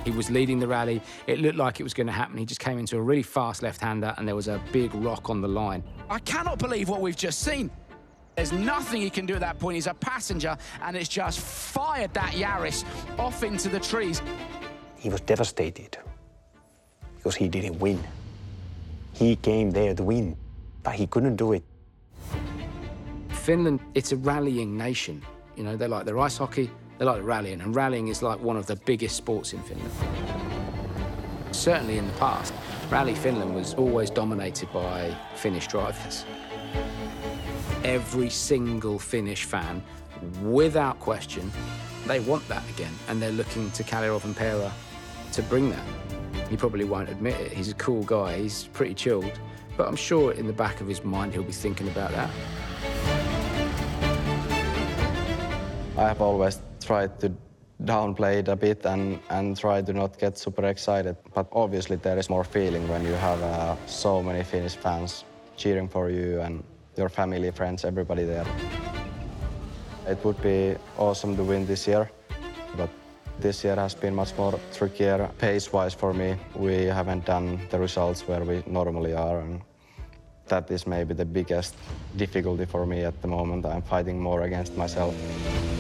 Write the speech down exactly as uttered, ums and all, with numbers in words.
He was leading the rally. It looked like it was going to happen. He just came into a really fast left-hander, and there was a big rock on the line. I cannot believe what we've just seen. There's nothing he can do at that point. He's a passenger, and it's just fired that Yaris off into the trees. He was devastated because he didn't win. He came there to win, but he couldn't do it. Finland, it's a rallying nation. You know, they like their ice hockey, they like rallying, and rallying is like one of the biggest sports in Finland. Certainly in the past, Rally Finland was always dominated by Finnish drivers. Every single Finnish fan, without question, they want that again, and they're looking to Kalerov and Pera to bring that. He probably won't admit it. He's a cool guy, he's pretty chilled, but I'm sure in the back of his mind he'll be thinking about that. I have always tried to downplay it a bit and, and try to not get super excited. But obviously there is more feeling when you have uh, so many Finnish fans cheering for you and your family, friends, everybody there. It would be awesome to win this year, but this year has been much more trickier pace-wise for me. We haven't done the results where we normally are, and that is maybe the biggest difficulty for me at the moment. I'm fighting more against myself.